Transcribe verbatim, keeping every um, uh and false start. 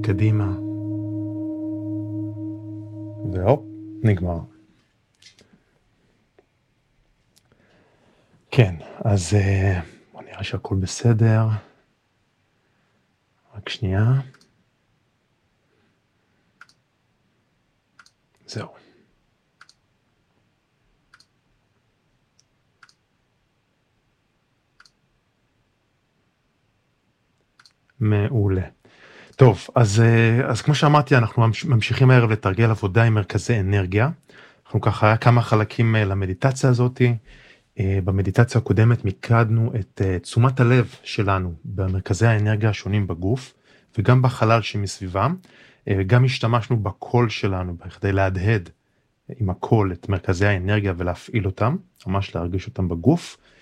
קדימה. והופ, נגמר. כן, אז בוא נראה שהכל בסדר. רק שנייה. זהו. מעולה. טוב, אז, אז כמו שאמרתי, אנחנו ממשיכים הערב לתרגל עבודה עם מרכזי אנרגיה. אנחנו ככה, היה כמה חלקים למדיטציה הזאת. במדיטציה הקודמת מיקדנו את תשומת הלב שלנו במרכזי האנרגיה השונים בגוף, וגם בחלל שמסביבם. גם השתמשנו בקול שלנו, בכדי להדהד עם הקול את מרכזי האנרגיה ולהפעיל אותם, ממש להרגיש אותם בגוף.